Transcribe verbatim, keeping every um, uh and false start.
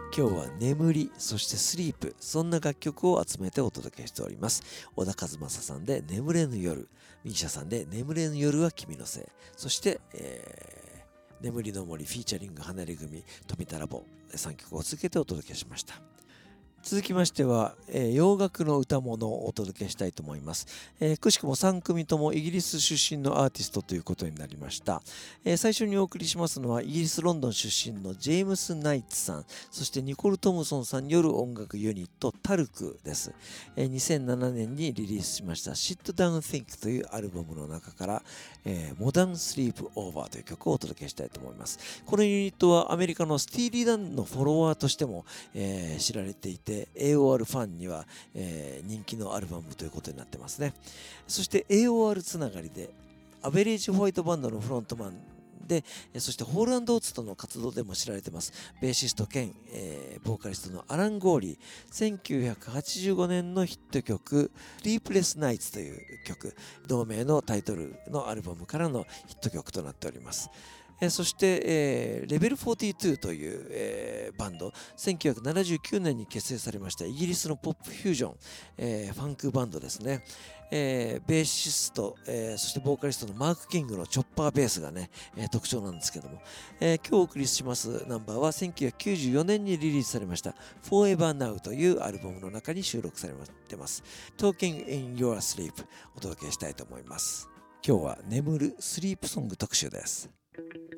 今日は眠り、そしてスリープ、そんな楽曲を集めてお届けしております。小田和正さんで眠れぬ夜、ミーシャさんで眠れぬ夜は君のせい、そして、えー、眠りの森フィーチャリング離れ組富田ラボさんきょくを続けてお届けしました。続きましては、えー、洋楽の歌物をお届けしたいと思います。えー、くしくもさん組ともイギリス出身のアーティストということになりました。えー、最初にお送りしますのはイギリス・ロンドン出身のジェームス・ナイツさん、そしてニコル・トムソンさんによる音楽ユニットタルクです。えー、にせんななねんにリリースしましたSit Down Think というアルバムの中から、えー、Modern Sleep Over という曲をお届けしたいと思います。このユニットはアメリカのスティーリー・ダンのフォロワーとしても、えー、知られていて、エーオーアール ファンには、えー、人気のアルバムということになってますね。そして エーオーアール つながりでアベレージホワイトバンドのフロントマンで、そしてホール&オーツとの活動でも知られてます。ベーシスト兼、えー、ボーカリストのアラン・ゴーリー。せんきゅうひゃくはちじゅうごねんのヒット曲、Sleepless Nights という曲、同名のタイトルのアルバムからのヒット曲となっております。えそして、えー、レベルフォーティーツーという、えー、バンド、せんきゅうひゃくななじゅうきゅうねんに結成されましたイギリスのポップフュージョン、えー、ファンクバンドですね。えー、ベーシスト、えー、そしてボーカリストのマーク・キングのチョッパーベースがね、えー、特徴なんですけども、えー、今日お送りしますナンバーはせんきゅうひゃくきゅうじゅうよねんにリリースされました Forever Now というアルバムの中に収録されてます。Talking in Your Sleep お届けしたいと思います。今日は眠るスリープソング特集です。